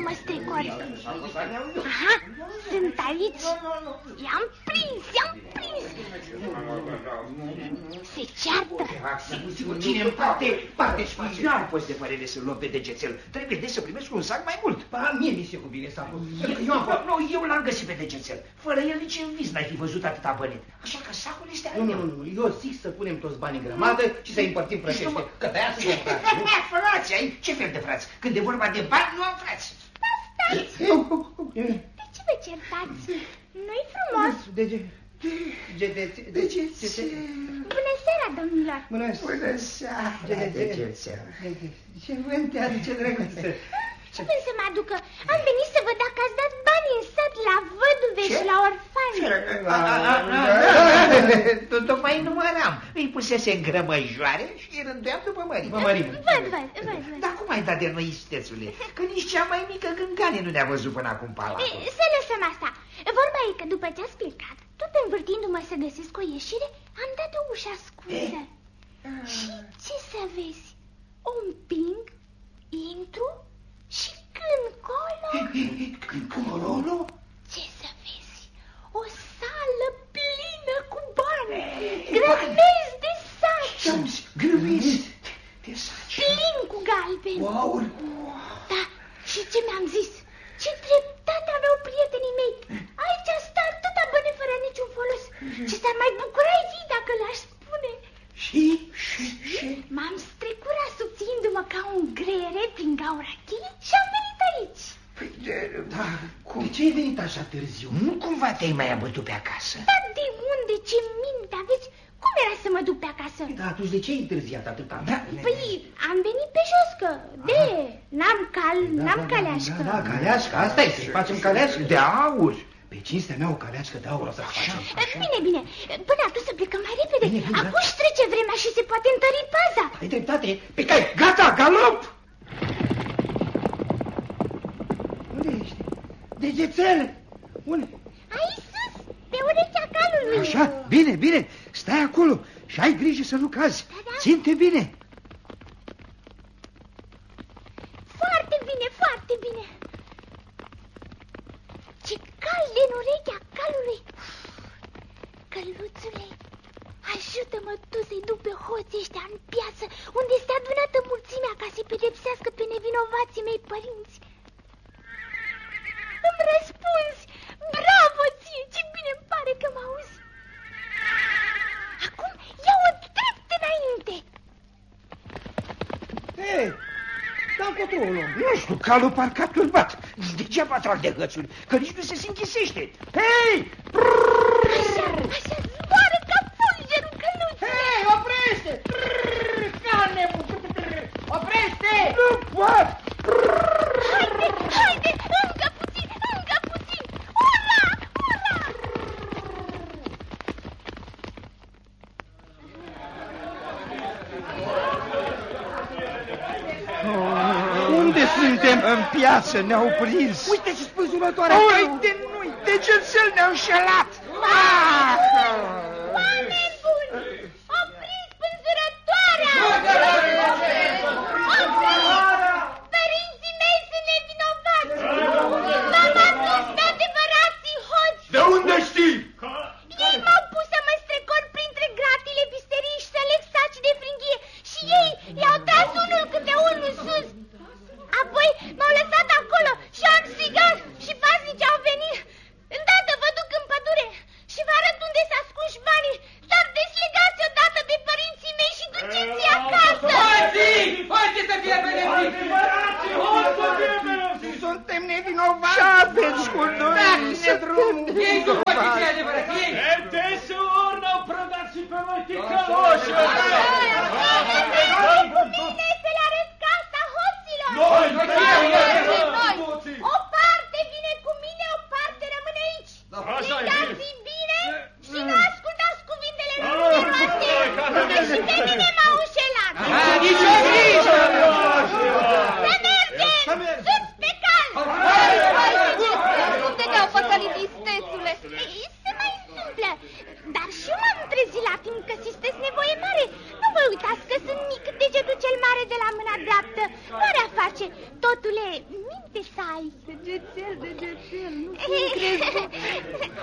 mă strecori. Aha, sunt aici. I-am prins. Se ceartă. Cine în parte și nu poți de părere să-l luăm pe degețel. Trebuie de să primesc un sac mai mult. Mie mi se cuvine sacul. Eu l-am găsit pe degețel. Fără el nici în vis n-ai fi văzut atâta bani. Așa că sacul este al meu. Nu, eu zic să punem toți banii în grămadă și să împărțim frățește. Că de-aia suntem frați. Frați, ai? Ce fel de frați? Când e vorba de bani, nu am frați. Stați! De ce vă certați? Nu-i frumos? Bună seara, domnilor! Bună seara, degețel. Ce vânt te aduce, drăguță? Ce vrei să mă aducă? Am venit să văd dacă ați dat bani în sat la văduve și la orfani. Tocmai număram. Îi pusese în grămăjoare și îi rânduiam după mărime. Văd. Dar cum ai dat de noi, istețule? Că nici cea mai mică gângane nu ne-a văzut până acum palatul. Să lăsăm asta. Vorba e că după ce ați plecat, tot învârtindu-mă să găsesc o ieșire, am dat o ușă ascunsă. Și ce să vezi? O împing, intru și când colo... Ce să vezi? O sală plină cu bani, grămezi de saci. Grămezi de saci? Plin cu galben. Wow! Da, și ce mi-am zis? Ce dreptate aveau prietenii mei. Aici stă atâta bani fără niciun folos. Ce s-ar mai bucura ei dacă le-aș spune. Și? M-am strecurat subțindu-mă ca un greiere prin gaura cheii și am venit aici. Da, cum? De ce ai venit așa târziu? Nu cumva te-ai mai abătut pe acasă? Dar de unde? Ce minte aveți? Cum era să mă duc pe acasă? Da, atunci de ce ai întârziat atâta? Păi, am venit pe jos, că n-am caleașcă. Da, caleașcă, asta e, să-i facem caleașcă. De aur. Pe cinstea mea o caleașcă de aur o să facem. Bine, până atunci să plecăm mai repede. Acum își trece vremea și se poate întări paza. Ai dreptate, pe cai, gata, galop! Unde ești? Degețel! Unde? Aici sus, pe urechea calului. Așa, bine, stai acolo și ai grijă să nu cazi. Da. Ține bine. Foarte bine. Ce cald în urechea calului. Căluțule, ajută-mă tu să-i duc pe hoții ăștia în piață, unde este adunată mulțimea ca să-i pedepsească pe nevinovații mei părinți. Îmi răspunzi! Bravo ție! Ce bine îmi pare că mă auzi! Acum ia-o drept înainte! Hei, dar încotro o luăm. Nu știu, calul parcă a turbat. Degeaba trag de hățuri, că nici nu se închisește. Hei! Așa zboară ca fulgerul căluțului! Hei, oprește! Oprește! Nu pot! Haide, încă puțin! Ura! Unde suntem? În piață ne-au prins. Uite și spânzurătoarea! Uite, nu-i, degețel ne-au înșelat. Oameni buni! Opriți spânzurătoarea! Părinții mei sunt nevinovați! M-am adus pe adevărații hoți! De unde știi? Ei m-au pus să mă strecor printre gratile biserici și să leg saci de fringhie și ei i-au tras unul câte unul sus. Apoi m-au lăsat acolo și am strigat și paznici au venit. Îndată vă duc în pădure și vă arăt unde s-ascunși banii. Dar deslegați odată pe părinții mei și duceți-i acasă. Hoții să fie pedepsiți! Suntem nevinovați! Ce aveți cu noi? Dați-ne drumul! Ei nu poate fi adevărat, ei! Deseori n-au prădat și pe noi ticăloși! Cu mine să le arăt casa hoților! O parte vine cu mine, o parte rămâne aici! Plecați-i bine și nu ascultați cuvintele numeroase! Și pe mine m-au înșelat! Nici o grijă! Să mergem! Sus pe cal! Unde te-au păcălit, istețule? Se mai întâmplă, dar și eu m-am trezit la timp că sistesc nevoie mare. Nu vă uitați că sunt mic degetul cel mare de la mâna dreaptă. Marea face, totule, minte să Hai, degețel, nu sunt crezut.